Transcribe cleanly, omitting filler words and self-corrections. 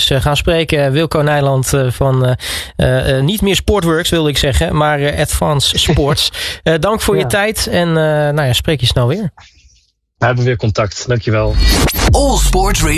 gaan spreken. Wilco Nijland van niet meer Sportworks wilde ik zeggen, maar Advance Sports. Dank voor je tijd en spreek je snel weer. We hebben weer contact. Dankjewel. All Sports Radio.